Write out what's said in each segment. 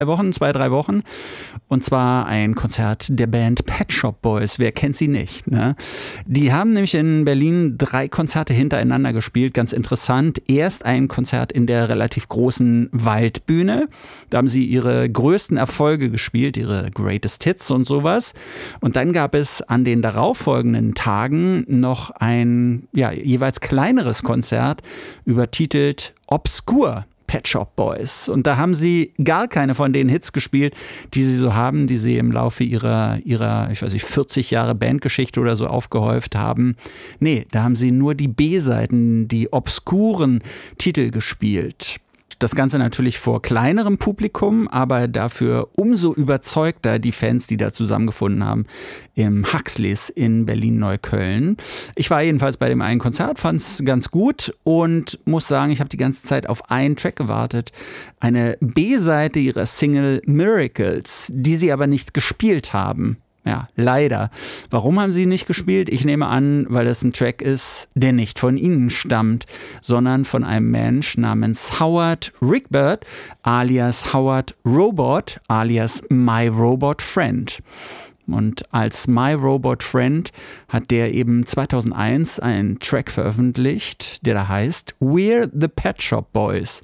Wochen, 2-3 Wochen. Und zwar ein Konzert der Band Pet Shop Boys. Wer kennt sie nicht, ne? Die haben nämlich in Berlin 3 Konzerte hintereinander gespielt. Ganz interessant. Erst ein Konzert in der relativ großen Waldbühne. Da haben sie ihre größten Erfolge gespielt, ihre Greatest Hits und sowas. Und dann gab es an den darauffolgenden Tagen noch ein jeweils kleineres Konzert, übertitelt Obscure Pet Shop Boys. Und da haben sie gar keine von den Hits gespielt, die sie so haben, die sie im Laufe ihrer ich weiß nicht, 40 Jahre Bandgeschichte oder so aufgehäuft haben. Nee, da haben sie nur die B-Seiten, die obskuren Titel gespielt. Das Ganze natürlich vor kleinerem Publikum, aber dafür umso überzeugter die Fans, die da zusammengefunden haben im Huxleys in Berlin-Neukölln. Ich war jedenfalls bei dem einen Konzert, fand es ganz gut und muss sagen, ich habe die ganze Zeit auf einen Track gewartet. Eine B-Seite ihrer Single Miracles, die sie aber nicht gespielt haben. Ja, leider. Warum haben sie nicht gespielt? Ich nehme an, weil es ein Track ist, der nicht von ihnen stammt, sondern von einem Mensch namens Howard Rigbert, alias Howard Robot, alias My Robot Friend. Und als My Robot Friend hat der eben 2001 einen Track veröffentlicht, der da heißt We're the Pet Shop Boys.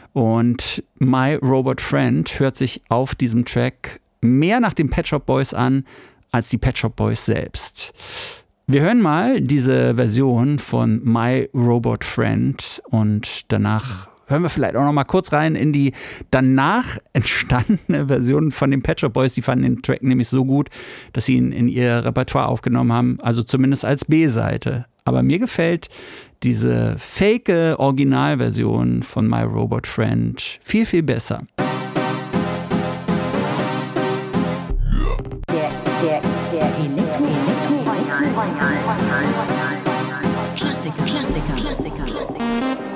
Und My Robot Friend hört sich auf diesem Track mehr nach den Pet Shop Boys an, als die Pet Shop Boys selbst. Wir hören mal diese Version von My Robot Friend und danach hören wir vielleicht auch noch mal kurz rein in die danach entstandene Version von den Pet Shop Boys. Die fanden den Track nämlich so gut, dass sie ihn in ihr Repertoire aufgenommen haben, also zumindest als B-Seite. Aber mir gefällt diese fake Originalversion von My Robot Friend viel, viel besser. Der Elektroroyal.